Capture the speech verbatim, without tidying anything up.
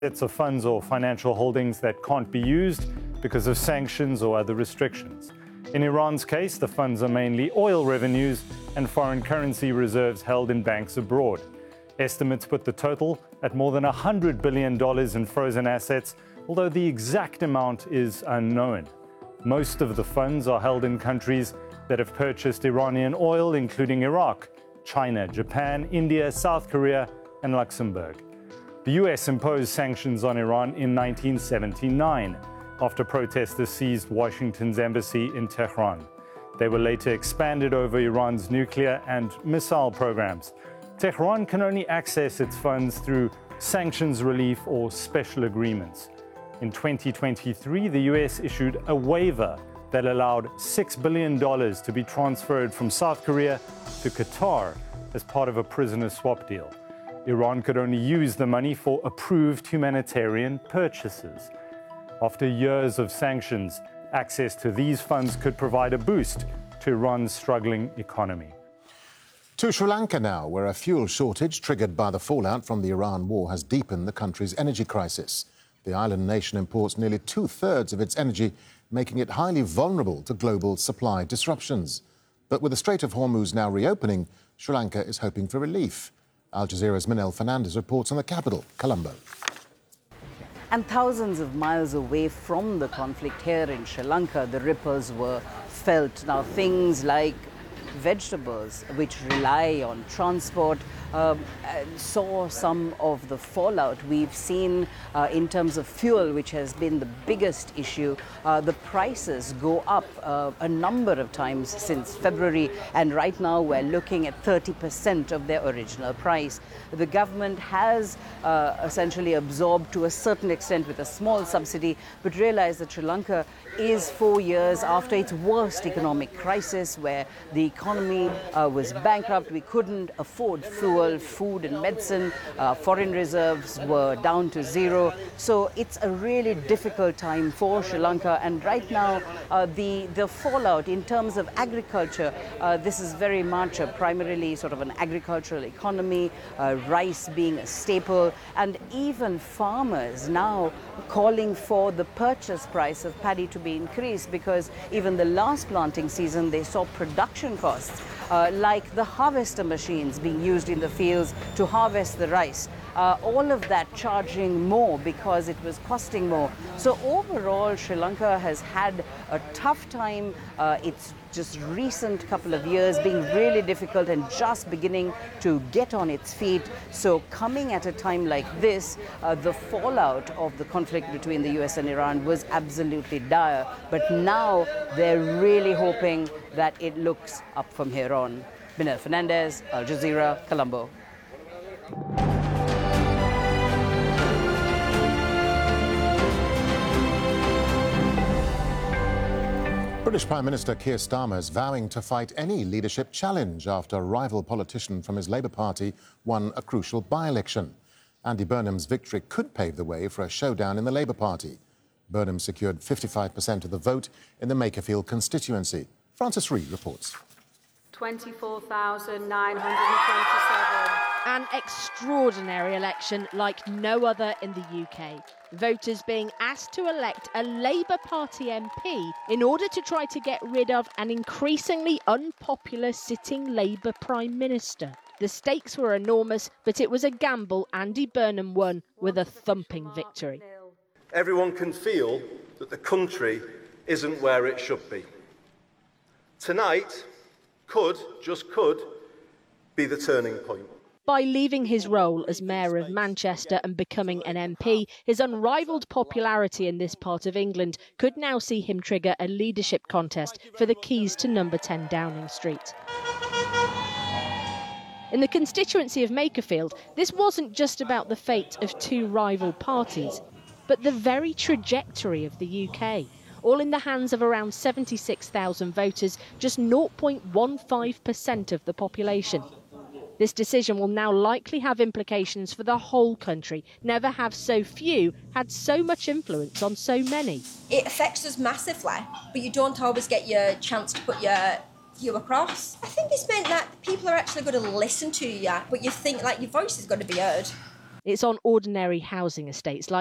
It's of funds or financial holdings that can't be used because of sanctions or other restrictions. In Iran's case, the funds are mainly oil revenues and foreign currency reserves held in banks abroad. Estimates put the total at more than one hundred billion dollars in frozen assets, although the exact amount is unknown. Most of the funds are held in countries that have purchased Iranian oil, including Iraq, China, Japan, India, South Korea, and Luxembourg. The U S imposed sanctions on Iran in nineteen seventy-nine after protesters seized Washington's embassy in Tehran. They were later expanded over Iran's nuclear and missile programs. Tehran can only access its funds through sanctions relief or special agreements. In twenty twenty-three, the U S issued a waiver that allowed six billion dollars to be transferred from South Korea to Qatar as part of a prisoner swap deal. Iran could only use the money for approved humanitarian purchases. After years of sanctions, access to these funds could provide a boost to Iran's struggling economy. To Sri Lanka now, where a fuel shortage triggered by the fallout from the Iran war has deepened the country's energy crisis. The island nation imports nearly two-thirds of its energy, making it highly vulnerable to global supply disruptions. But with the Strait of Hormuz now reopening, Sri Lanka is hoping for relief. Al Jazeera's Manel Fernandez reports on the capital, Colombo. And thousands of miles away from the conflict here in Sri Lanka, the ripples were felt. Now, things like vegetables, which rely on transport, uh, saw some of the fallout. We've seen uh, in terms of fuel, which has been the biggest issue, uh, the prices go up uh, a number of times since February, and right now we're looking at thirty percent of their original price. The government has uh, essentially absorbed to a certain extent with a small subsidy, but realized that Sri Lanka is four years after its worst economic crisis, where the economy uh, was bankrupt. We couldn't afford fuel, food and medicine. Uh, foreign reserves were down to zero. So it's a really difficult time for Sri Lanka. And right now, uh, the, the fallout in terms of agriculture, uh, this is very much a primarily sort of an agricultural economy, uh, rice being a staple, and even farmers now calling for the purchase price of paddy to be increased, because even the last planting season they saw production costs uh, like the harvester machines being used in the fields to harvest the rice, uh, all of that charging more because it was costing more. So overall, Sri Lanka has had a tough time. Uh, it's just recent couple of years being really difficult and just beginning to get on its feet. So coming at a time like this, uh, the fallout of the conflict between the U S and Iran was absolutely dire. But now they're really hoping that it looks up from here on. Manel Fernandez, Al Jazeera, Colombo. British Prime Minister Keir Starmer is vowing to fight any leadership challenge after a rival politician from his Labour Party won a crucial by-election. Andy Burnham's victory could pave the way for a showdown in the Labour Party. Burnham secured fifty-five percent of the vote in the Makerfield constituency. Francis Reid reports. twenty-four thousand nine hundred twenty-seven. An extraordinary election like no other in the U K. Voters being asked to elect a Labour Party M P in order to try to get rid of an increasingly unpopular sitting Labour Prime Minister. The stakes were enormous, but it was a gamble Andy Burnham won with a thumping victory. Everyone can feel that the country isn't where it should be. Tonight could, just could, be the turning point. By leaving his role as Mayor of Manchester and becoming an M P, his unrivalled popularity in this part of England could now see him trigger a leadership contest for the keys to number ten Downing Street. In the constituency of Makerfield, this wasn't just about the fate of two rival parties, but the very trajectory of the U K. All in the hands of around seventy-six thousand voters, just zero point one five percent of the population. This decision will now likely have implications for the whole country. Never have so few had so much influence on so many. It affects us massively, but you don't always get your chance to put your view across. I think this meant that people are actually going to listen to you, but you think like your voice is going to be heard. It's on ordinary housing estates like